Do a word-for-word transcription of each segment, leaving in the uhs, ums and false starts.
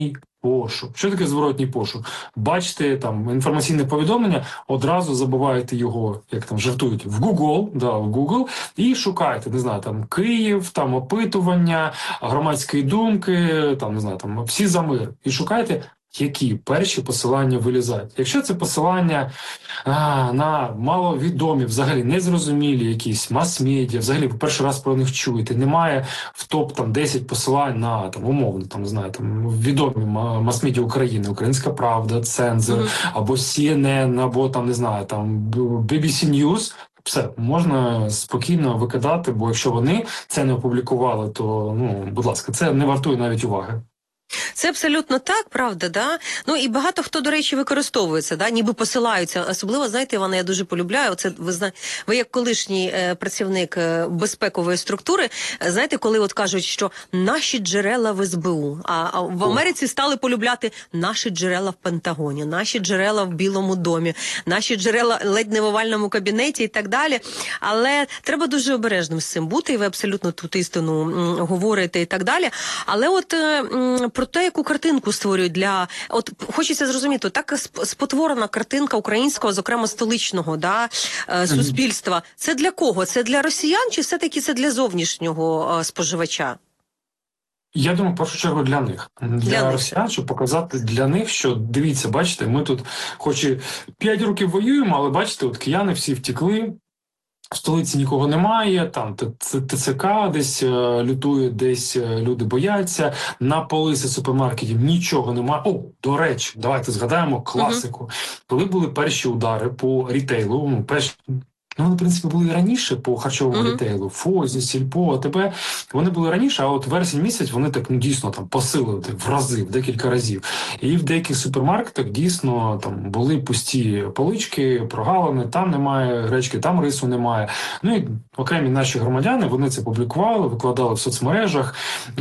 пошук. Що таке зворотній пошук? Бачите там інформаційне повідомлення, одразу забиваєте його, як там жартують, в Google, да, в Google, і шукаєте, не знаю, там Київ, там опитування, громадської думки, там, не знаю, там всі за мир. І шукаєте, які перші посилання вилізають. Якщо це посилання а, на маловідомі, взагалі незрозумілі якісь мас-медіа, взагалі ви перший раз про них чуєте, немає в топ там десять посилань на там умовно, там не знаю, там відомі мас-медіа України, Українська Правда, Цензор, mm -hmm. або Сі Ен Ен, або там не знаю, там Би Би Сі News. Все, можна спокійно викидати, бо якщо вони це не опублікували, то, ну, будь ласка, це не вартує навіть уваги. Це абсолютно так, правда, да? Ну і багато хто, до речі, використовується, да? Ніби посилаються. Особливо, знаєте, Івана, я дуже полюбляю. Це ви знаєте, ви як колишній е, працівник е, безпекової структури, е, знаєте, коли от кажуть, що наші джерела в Ес Бе У, а, а в Америці стали полюбляти наші джерела в Пентагоні, наші джерела в Білому домі, наші джерела ледь не в овальному кабінеті і так далі. Але треба дуже обережним з цим бути, і ви абсолютно тут істину м, говорите і так далі. Але от е, м, про те, яку картинку створюють для... От хочеться зрозуміти, так спотворена картинка українського, зокрема столичного, да, суспільства. Це для кого? Це для росіян чи все-таки це для зовнішнього споживача? Я думаю, в першу чергу для них. Для, для росіян, щоб показати для них, що, дивіться, бачите, ми тут хоч і п'ять років воюємо, але бачите, от кияни всі втекли, в столиці нікого немає, там Те Це Ка десь лютує, десь люди бояться, на полиці супермаркетів нічого немає. О, до речі, давайте згадаємо класику. Uh-huh. Коли були перші удари по рітейлу, ну, перші, ну, вони, в принципі, були і раніше по харчовому uh-huh. рітейлу, Фозі, Сільпо, АТБ, вони були раніше, а от вересень місяць вони так, ну, дійсно там посилили в рази, в декілька разів. І в деяких супермаркетах дійсно там були пусті полички, прогалини, там немає гречки, там рису немає. Ну і окремі наші громадяни, вони це публікували, викладали в соцмережах,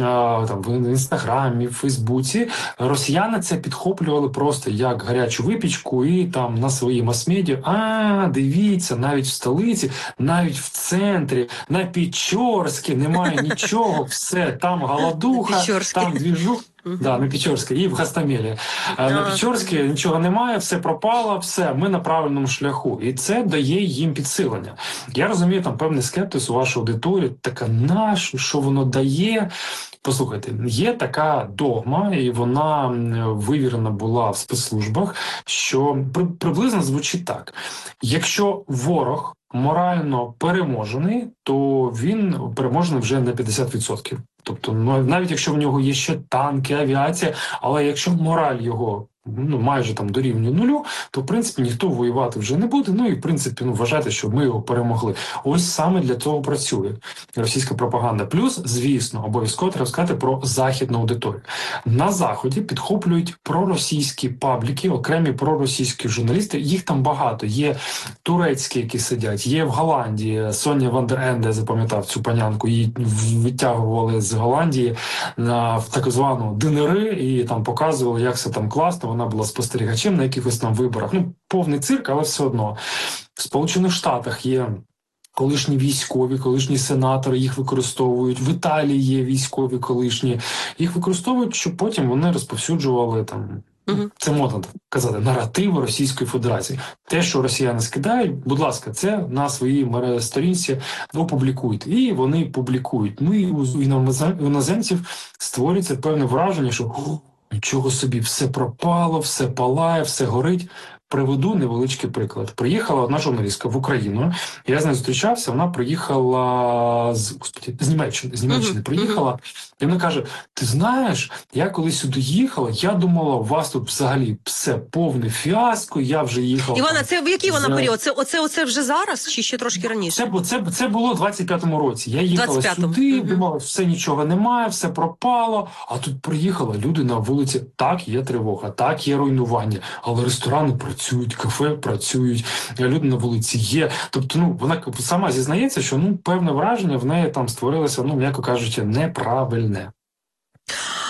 там в Інстаграмі, в Фейсбуці. Росіяни це підхоплювали просто як гарячу випічку і там на свої мас-медіа, а, дивіться, навіть в столиці, навіть в центрі, на Печорській немає нічого, все, там голодуха, там двіжух. Uh-huh. Да, на Печорській і в Гостомелі. Uh-huh. На Печорській нічого немає, все пропало, все, ми на правильному шляху. І це дає їм підсилення. Я розумію, там певний скептиз у вашій аудиторії, така нашу, що воно дає. Послухайте, є така догма, і вона вивірена була в спецслужбах, що при, приблизно звучить так. Якщо ворог морально переможений, то він переможений вже на п'ятдесят відсотків. Тобто, ну, навіть якщо в нього є ще танки, авіація, але якщо мораль його, ну, майже там дорівнює нулю, то, в принципі, ніхто воювати вже не буде. Ну, і, в принципі, ну, вважайте, що ми його перемогли. Ось саме для цього працює російська пропаганда. Плюс, звісно, обов'язково треба сказати про західну аудиторію. На Заході підхоплюють проросійські пабліки, окремі проросійські журналісти. Їх там багато. Є турецькі, які сидять, є в Голландії. Соня Ван дер Енде, я запам'ятав цю панянку, її витягували з Голландії на, в так звану Де Ен Ер, і там показували, як все там класно. Вона була спостерігачем на якихось там виборах. Ну, повний цирк, але все одно. В Сполучених Штатах є колишні військові, колишні сенатори, їх використовують. В Італії є військові колишні. Їх використовують, щоб потім вони розповсюджували там, угу. це можна казати, наративи Російської Федерації. Те, що росіяни скидають, будь ласка, це на своїй сторінці опублікуйте. І вони публікують. Ну і у іноземців створюється певне враження, що нічого собі, все пропало, все палає, все горить. Приведу невеличкий приклад. Приїхала одна журналістка в Україну, я з нею зустрічався, вона приїхала з, господи, з Німеччини, з Німеччини uh-huh. приїхала, і вона каже, ти знаєш, я коли сюди їхала, я думала, у вас тут взагалі все повне фіаско, я вже їхала. Івана, це в який вона за... період? Це оце, оце вже зараз чи ще трошки раніше? Це, це, це було в двадцять п'ятому році. Я їхала двадцять п'ятому. Сюди, uh-huh. думала, все нічого немає, все пропало, а тут приїхала, люди на вулиці, так, є тривога, так, є руйнування, але ресторани працюють, кафе працюють, люди на вулиці є. Тобто, ну, вона сама зізнається, що, ну, певне враження в неї там створилося, ну, м'яко кажучи, неправильне.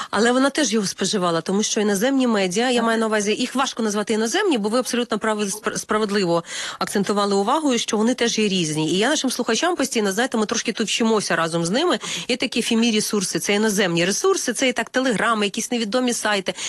Але вона теж його споживала, тому що іноземні медіа, я маю на увазі, їх важко назвати іноземні, бо ви абсолютно прави, справедливо акцентували увагу, що вони теж є різні. І я нашим слухачам постійно, знаєте, ми трошки тут вчимося разом з ними. Є такі ефемі ресурси, це іноземні ресурси, це і так телеграми, якісь невідомі сайти.